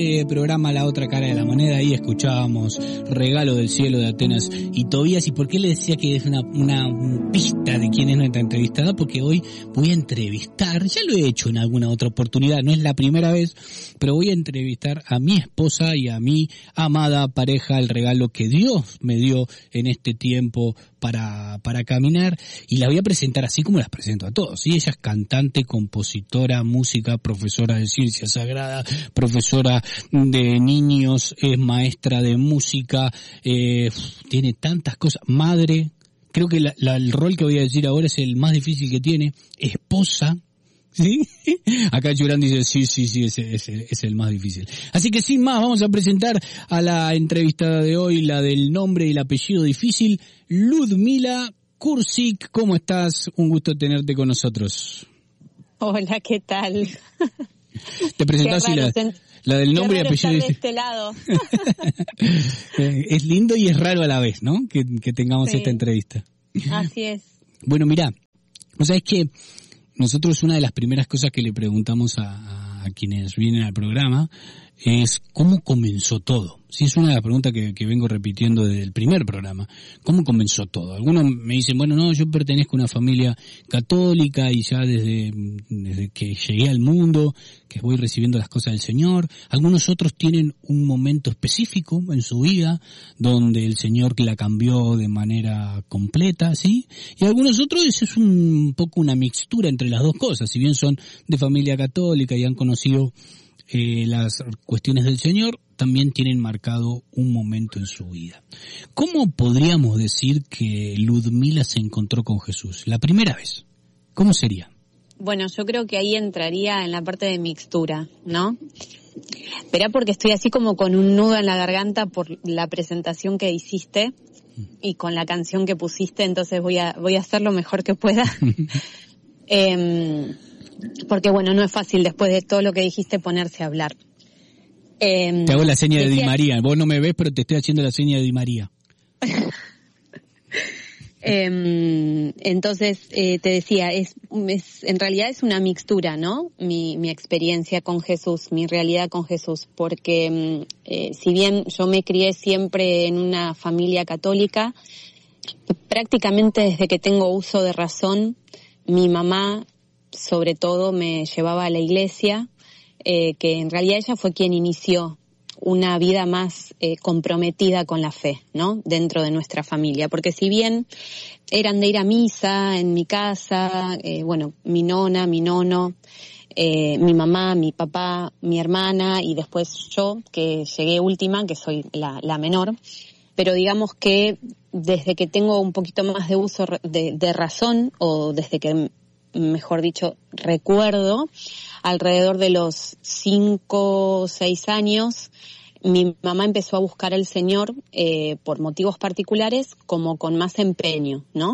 Programa La Otra Cara de la Moneda, ahí escuchábamos Regalo del Cielo de Atenas y Tobías. ¿Y por qué le decía que es una pista de quién es nuestra entrevistada? Porque hoy voy a entrevistar, ya lo he hecho en alguna otra oportunidad, no es la primera vez, pero voy a entrevistar a mi esposa y a mi amada pareja, el regalo que Dios me dio en este tiempo para caminar, y la voy a presentar así como las presento a todos, ¿sí? Ella es cantante, compositora, música, profesora de ciencia sagrada, profesora de niños, es maestra de música, tiene tantas cosas, madre, creo que el rol que voy a decir ahora es el más difícil que tiene, esposa, ¿sí? Acá Yurán dice, sí, ese es el más difícil. Así que sin más, vamos a presentar a la entrevistada de hoy, la del nombre y el apellido difícil, Ludmila Kursik. ¿Cómo estás? Un gusto tenerte con nosotros. Hola, ¿qué tal? Te presentás y la del nombre y apellido difícil. De este lado. Es lindo y es raro a la vez, ¿no? Que tengamos esta entrevista. Así es. Bueno, mirá, o sea, es que nosotros una de las primeras cosas que le preguntamos a quienes vienen al programa es ¿cómo comenzó todo? Sí, es una de las preguntas que vengo repitiendo desde el primer programa. ¿Cómo comenzó todo? Algunos me dicen, bueno, no, yo pertenezco a una familia católica y ya desde que llegué al mundo, que voy recibiendo las cosas del Señor. Algunos otros tienen un momento específico en su vida donde el Señor la cambió de manera completa, ¿sí? Y algunos otros es un poco una mixtura entre las dos cosas. Si bien son de familia católica y han conocido las cuestiones del Señor, también tienen marcado un momento en su vida. ¿Cómo podríamos decir que Ludmila se encontró con Jesús? La primera vez. ¿Cómo sería? Bueno, yo creo que ahí entraría en la parte de mixtura, ¿no? Esperá, porque estoy así como con un nudo en la garganta por la presentación que hiciste y con la canción que pusiste, entonces voy a hacer lo mejor que pueda. Porque bueno, no es fácil después de todo lo que dijiste ponerse a hablar. Te hago la seña de Di María. Vos no me ves, pero te estoy haciendo la seña de Di María. Entonces, te decía, en realidad es una mixtura, ¿no? Mi experiencia con Jesús, mi realidad con Jesús, porque si bien yo me crié siempre en una familia católica, prácticamente desde que tengo uso de razón, mi mamá sobre todo me llevaba a la iglesia, que en realidad ella fue quien inició una vida más comprometida con la fe, ¿no? Dentro de nuestra familia, porque si bien eran de ir a misa en mi casa, mi nona, mi nono, mi mamá, mi papá, mi hermana y después yo, que llegué última, que soy la menor, pero digamos que desde que tengo un poquito más de uso de razón, o desde que, mejor dicho, recuerdo, alrededor de los 5 o 6 años, mi mamá empezó a buscar al Señor por motivos particulares, como con más empeño, ¿no?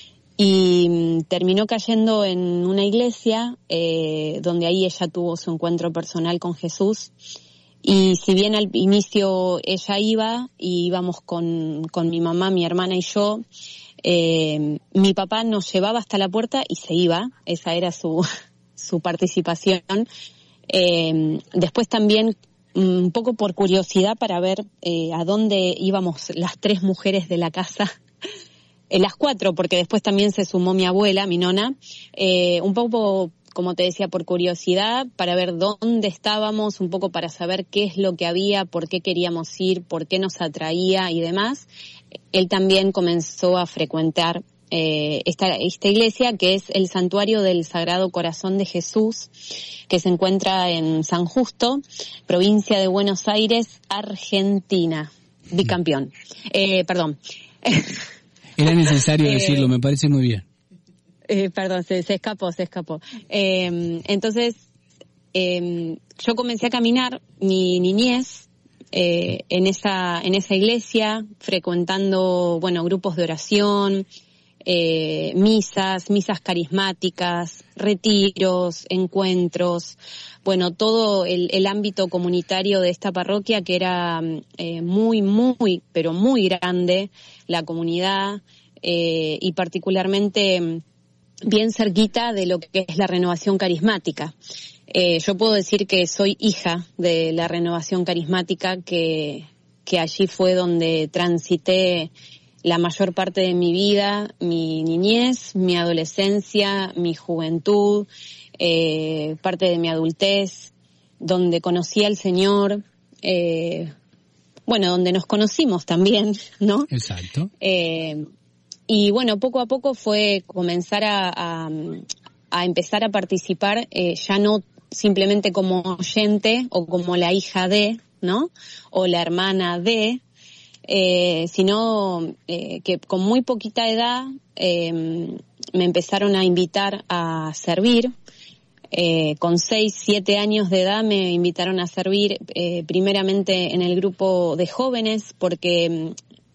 Y terminó cayendo en una iglesia donde ahí ella tuvo su encuentro personal con Jesús. Y si bien al inicio ella iba, y íbamos con mi mamá, mi hermana y yo, mi papá nos llevaba hasta la puerta y se iba, esa era su participación. Después también un poco por curiosidad para ver a dónde íbamos las 3 mujeres de la casa, las 4, porque después también se sumó mi abuela, mi nona, un poco, como te decía, por curiosidad, para ver dónde estábamos, un poco para saber qué es lo que había, por qué queríamos ir, por qué nos atraía y demás. Él también comenzó a frecuentar esta iglesia, que es el Santuario del Sagrado Corazón de Jesús, que se encuentra en San Justo, provincia de Buenos Aires, Argentina. Bicampeón. Perdón. Era necesario decirlo, me parece muy bien. Perdón, se escapó. Entonces, yo comencé a caminar mi niñez en esa iglesia, frecuentando, grupos de oración, misas carismáticas, retiros, encuentros, todo el ámbito comunitario de esta parroquia, que era muy, muy, pero muy grande, la comunidad, y particularmente bien cerquita de lo que es la renovación carismática. Yo puedo decir que soy hija de la Renovación Carismática, que allí fue donde transité la mayor parte de mi vida, mi niñez, mi adolescencia, mi juventud, parte de mi adultez, donde conocí al Señor, donde nos conocimos también, ¿no? Exacto. Y bueno, poco a poco fue comenzar a empezar a participar, ya no simplemente como oyente o como la hija de, ¿no? O la hermana de, sino que con muy poquita edad me empezaron a invitar a servir. Con 6, 7 años de edad me invitaron a servir primeramente en el grupo de jóvenes porque,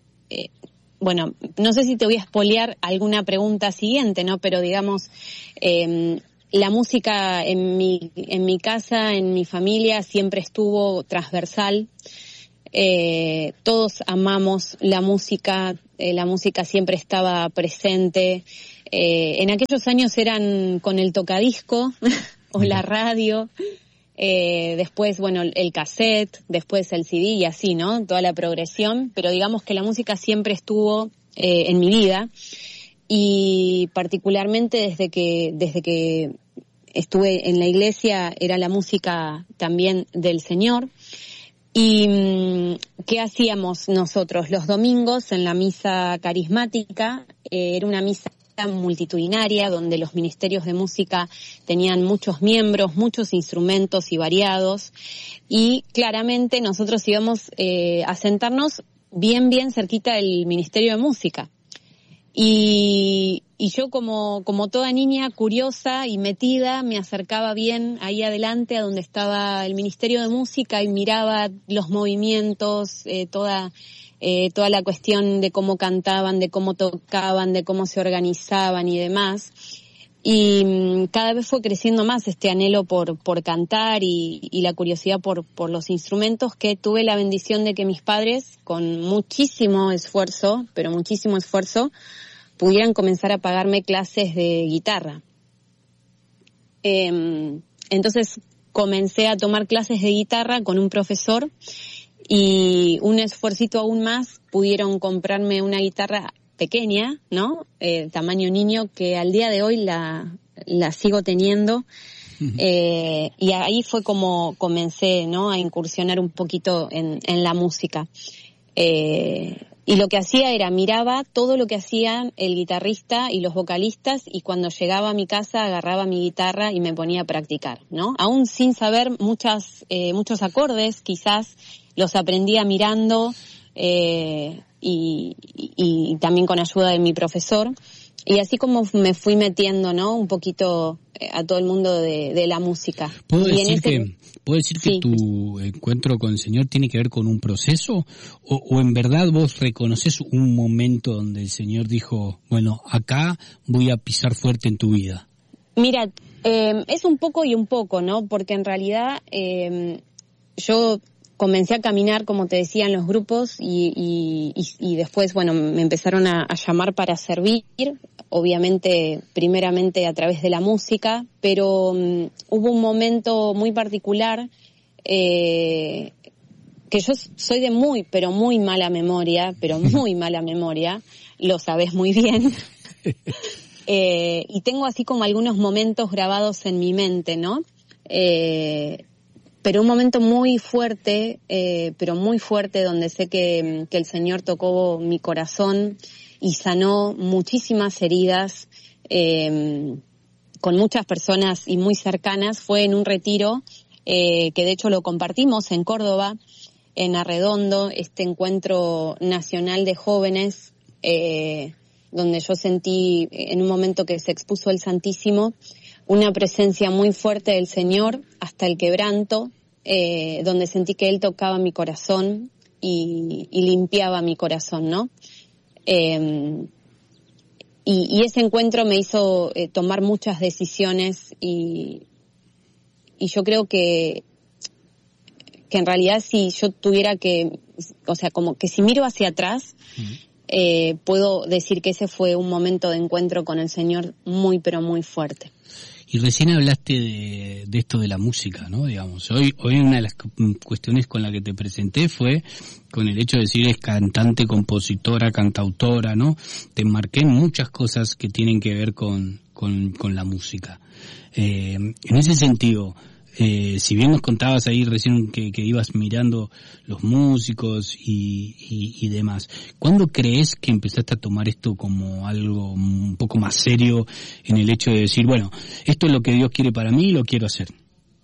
no sé si te voy a espolear alguna pregunta siguiente, ¿no? Pero digamos, la música en mi casa, en mi familia, siempre estuvo transversal. Todos amamos la música siempre estaba presente. En aquellos años eran con el tocadisco o la radio, después, el cassette, después el CD y así, ¿no? Toda la progresión, pero digamos que la música siempre estuvo en mi vida y particularmente desde que estuve en la iglesia era la música también del Señor. ¿Y qué hacíamos nosotros? Los domingos en la misa carismática, era una misa multitudinaria donde los ministerios de música tenían muchos miembros, muchos instrumentos y variados, y claramente nosotros íbamos a sentarnos bien cerquita del ministerio de música. Y yo como toda niña curiosa y metida me acercaba bien ahí adelante a donde estaba el Ministerio de Música y miraba los movimientos, toda la cuestión de cómo cantaban, de cómo tocaban, de cómo se organizaban y demás. Y cada vez fue creciendo más este anhelo por cantar y la curiosidad por los instrumentos, que tuve la bendición de que mis padres, con muchísimo esfuerzo, pudieran comenzar a pagarme clases de guitarra. Entonces comencé a tomar clases de guitarra con un profesor y un esfuercito aún más pudieron comprarme una guitarra pequeña, ¿no? Tamaño niño, que al día de hoy la sigo teniendo. Y ahí fue como comencé, ¿no? A incursionar un poquito en la música. Y lo que hacía era miraba todo lo que hacían el guitarrista y los vocalistas, y cuando llegaba a mi casa agarraba mi guitarra y me ponía a practicar, ¿no? Aún sin saber muchos acordes, quizás los aprendía mirando y también con ayuda de mi profesor. Y así como me fui metiendo, ¿no? Un poquito a todo el mundo de la música. ¿Puedo decir que tu encuentro con el Señor tiene que ver con un proceso? ¿O en verdad vos reconoces un momento donde el Señor dijo, bueno, acá voy a pisar fuerte en tu vida? Mira, es un poco y un poco, ¿no? Porque en realidad yo comencé a caminar, como te decía, en los grupos y después, me empezaron a llamar para servir, obviamente, primeramente a través de la música, pero hubo un momento muy particular que yo soy de muy mala memoria, lo sabés muy bien, y tengo así como algunos momentos grabados en mi mente, ¿no? Pero un momento muy fuerte, donde sé que el Señor tocó mi corazón y sanó muchísimas heridas con muchas personas y muy cercanas. Fue en un retiro que de hecho lo compartimos en Córdoba, en Arredondo, este encuentro nacional de jóvenes, donde yo sentí en un momento que se expuso el Santísimo una presencia muy fuerte del Señor hasta el quebranto, donde sentí que Él tocaba mi corazón y limpiaba mi corazón, ¿no? Y ese encuentro me hizo tomar muchas decisiones y yo creo que en realidad si yo tuviera como que si miro hacia atrás, puedo decir que ese fue un momento de encuentro con el Señor muy, pero muy fuerte. Y recién hablaste de esto de la música, ¿no? Digamos, hoy una de las cuestiones con la que te presenté fue con el hecho de decir es cantante, compositora, cantautora, ¿no? Te enmarqué en muchas cosas que tienen que ver con la música. En ese sentido, si bien nos contabas ahí recién que ibas mirando los músicos y demás, ¿cuándo crees que empezaste a tomar esto como algo un poco más serio en el hecho de decir, bueno, esto es lo que Dios quiere para mí y lo quiero hacer?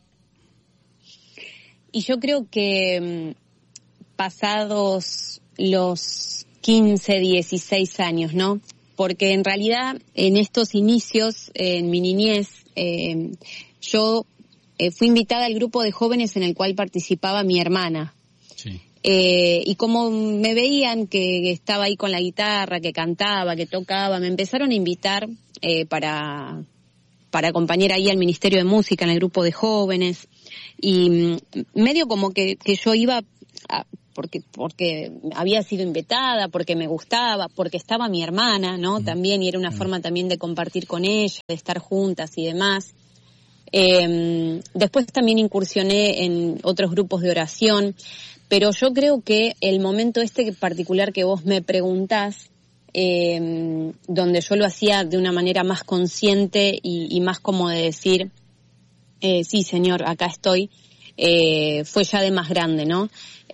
Y yo creo que pasados los 15, 16 años, ¿no? Porque en realidad en estos inicios, en mi niñez, yo fui invitada al grupo de jóvenes en el cual participaba mi hermana. Sí. Y como me veían que estaba ahí con la guitarra, que cantaba, que tocaba, me empezaron a invitar para acompañar ahí al Ministerio de Música en el grupo de jóvenes. Y medio como que yo iba porque había sido invitada, porque me gustaba, porque estaba mi hermana, ¿no? También, y era una forma también de compartir con ella, de estar juntas y demás. Después también incursioné en otros grupos de oración, pero yo creo que el momento particular que vos me preguntás, donde yo lo hacía de una manera más consciente y más como de decir, sí Señor, acá estoy, fue ya de más grande, ¿no?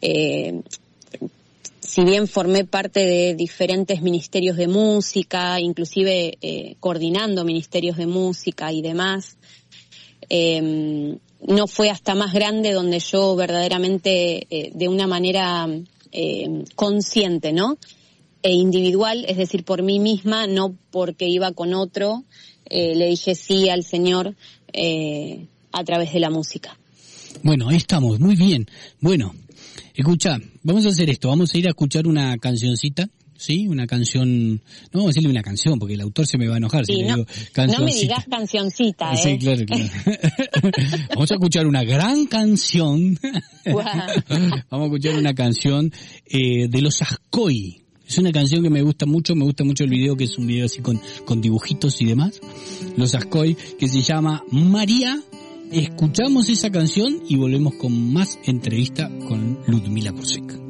Si bien formé parte de diferentes ministerios de música, inclusive coordinando ministerios de música y demás, no fue hasta más grande donde yo verdaderamente de una manera consciente, ¿no? E individual, es decir, por mí misma, no porque iba con otro, le dije sí al Señor a través de la música. Bueno, ahí estamos, muy bien. Bueno, escucha, vamos a hacer esto, vamos a ir a escuchar una cancioncita. Sí, una canción, no vamos a decirle una canción porque el autor se me va a enojar si le digo cancioncita. No me digas cancioncita, ¿eh? Sí, claro. Vamos a escuchar una gran canción. Wow. Vamos a escuchar una canción de los Ascoy. Es una canción que me gusta mucho el video, que es un video así con dibujitos y demás. Los Ascoy, que se llama María. Escuchamos esa canción y volvemos con más entrevista con Ludmila Kursek.